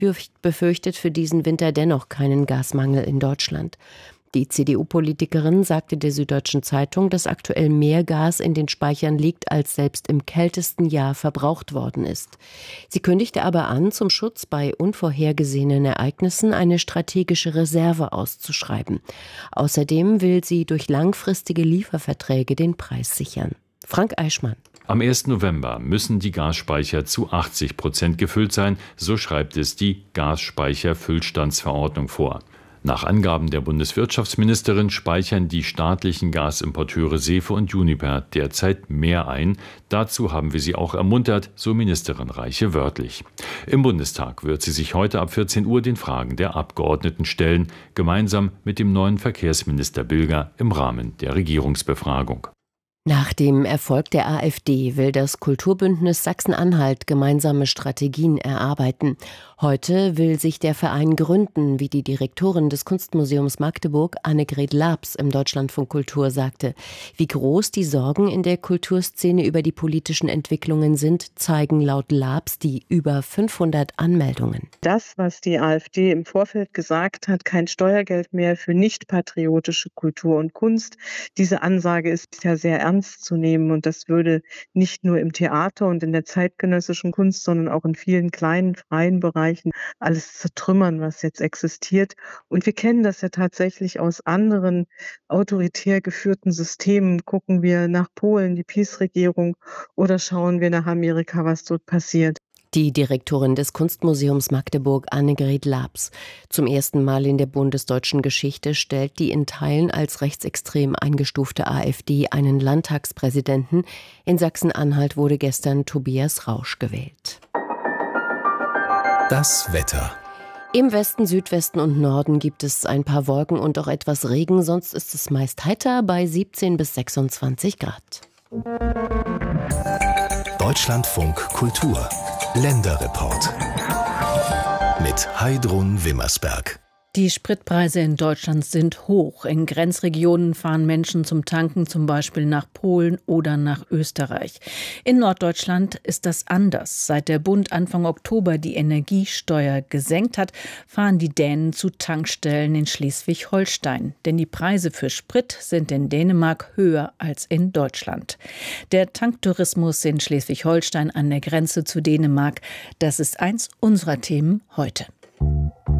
befürchtet für diesen Winter dennoch keinen Gasmangel in Deutschland. Die CDU-Politikerin sagte der Süddeutschen Zeitung, dass aktuell mehr Gas in den Speichern liegt, als selbst im kältesten Jahr verbraucht worden ist. Sie kündigte aber an, zum Schutz bei unvorhergesehenen Ereignissen eine strategische Reserve auszuschreiben. Außerdem will sie durch langfristige Lieferverträge den Preis sichern. Frank Eichmann. Am 1. November müssen die Gasspeicher zu 80% gefüllt sein, so schreibt es die Gasspeicherfüllstandsverordnung vor. Nach Angaben der Bundeswirtschaftsministerin speichern die staatlichen Gasimporteure Sefe und Uniper derzeit mehr ein. Dazu haben wir sie auch ermuntert, so Ministerin Reiche wörtlich. Im Bundestag wird sie sich heute ab 14 Uhr den Fragen der Abgeordneten stellen, gemeinsam mit dem neuen Verkehrsminister Bilger im Rahmen der Regierungsbefragung. Nach dem Erfolg der AfD will das Kulturbündnis Sachsen-Anhalt gemeinsame Strategien erarbeiten. Heute will sich der Verein gründen, wie die Direktorin des Kunstmuseums Magdeburg, Annegret Laabs, im Deutschlandfunk Kultur sagte. Wie groß die Sorgen in der Kulturszene über die politischen Entwicklungen sind, zeigen laut Laabs die über 500 Anmeldungen. Das, was die AfD im Vorfeld gesagt hat, kein Steuergeld mehr für nicht patriotische Kultur und Kunst, diese Ansage ist ja sehr ernst zu nehmen, und das würde nicht nur im Theater und in der zeitgenössischen Kunst, sondern auch in vielen kleinen freien Bereichen alles zertrümmern, was jetzt existiert. Und wir kennen das ja tatsächlich aus anderen autoritär geführten Systemen. Gucken wir nach Polen, die PiS-Regierung, oder schauen wir nach Amerika, was dort passiert. Die Direktorin des Kunstmuseums Magdeburg, Annegret Laabs. Zum ersten Mal in der bundesdeutschen Geschichte stellt die in Teilen als rechtsextrem eingestufte AfD einen Landtagspräsidenten. In Sachsen-Anhalt wurde gestern Tobias Rausch gewählt. Das Wetter. Im Westen, Südwesten und Norden gibt es ein paar Wolken und auch etwas Regen. Sonst ist es meist heiter bei 17 bis 26 Grad. Deutschlandfunk Kultur. Länderreport mit Heidrun Wimmersberg. Die Spritpreise in Deutschland sind hoch. In Grenzregionen fahren Menschen zum Tanken zum Beispiel nach Polen oder nach Österreich. In Norddeutschland ist das anders. Seit der Bund Anfang Oktober die Energiesteuer gesenkt hat, fahren die Dänen zu Tankstellen in Schleswig-Holstein. Denn die Preise für Sprit sind in Dänemark höher als in Deutschland. Der Tanktourismus in Schleswig-Holstein an der Grenze zu Dänemark, das ist eins unserer Themen heute.